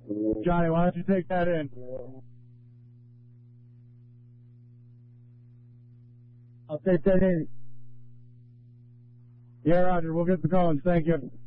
Johnny, why don't you take that in? I'll take that in. Yeah, Roger, we'll get the calls. Thank you.